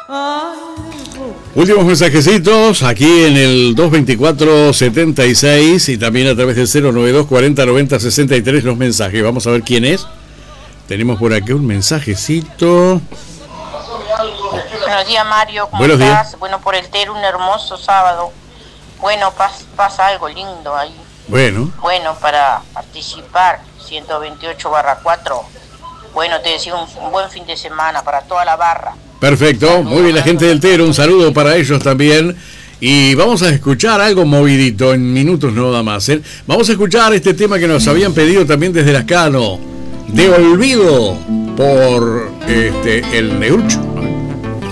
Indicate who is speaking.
Speaker 1: Últimos mensajecitos aquí en el 224-76 y también a través del 092 40 90 63 los mensajes. Vamos a ver quién es. Tenemos por aquí un mensajecito.
Speaker 2: Buenos días, Mario, ¿cómo
Speaker 1: Buenos
Speaker 2: estás?
Speaker 1: días.
Speaker 2: Bueno, por el Tero, un hermoso sábado. Bueno, pasa algo lindo ahí.
Speaker 1: Bueno,
Speaker 2: Para participar, 128/4. Bueno, te deseo un buen fin de semana para toda la barra.
Speaker 1: perfecto. Muy bien, la gente del Tero. Un saludo para ellos también. Y vamos a escuchar algo movidito en minutos nada más. Vamos a escuchar este tema que nos habían pedido también desde Lascano. De Olvido por el Neucho.